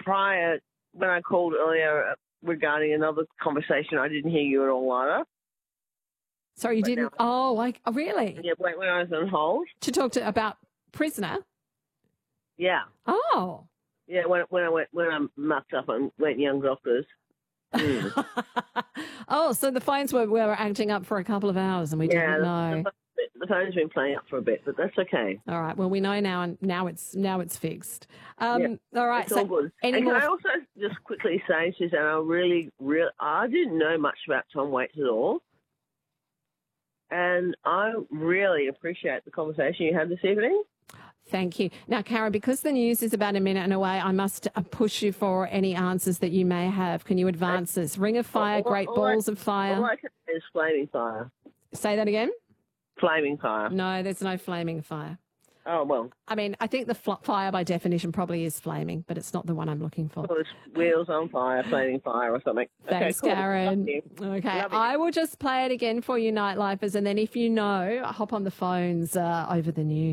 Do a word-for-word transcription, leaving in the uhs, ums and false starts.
prior, when I called earlier regarding another conversation, I didn't hear you at all either. Sorry, you But didn't? now- Oh, like, oh, really? Yeah, when, when I was on hold. To talk to about Prisoner? Yeah. Oh. Yeah, when, when I went, when I mucked up and went Young Doctors. Mm. Oh, so the phones were, were acting up for a couple of hours and we yeah, didn't the, know. the, the phone's been playing up for a bit, but that's okay. All right. Well, we know now, and now it's now it's fixed. Um, Yeah, all right. It's so all good. any and more? can I also just quickly say, Suzanne, I really, really, I didn't know much about Tom Waits at all. And I really appreciate the conversation you had this evening. Thank you. Now, Karen, because the news is about a minute and away, I must uh, push you for any answers that you may have. Can you advance this? Ring of Fire, All- Great all Balls I, of Fire. All I can say is Flaming Fire. Say that again? Flaming Fire. No, there's no flaming fire. Oh, well. I mean, I think the fl- fire by definition probably is flaming, but it's not the one I'm looking for. Well, it's Wheels on Fire, Flaming Fire or something. Thanks, okay, cool. Karen. Love you. Okay, Love you. I will just play it again for you, Nightlifers, and then if you know, hop on the phones uh, over the news.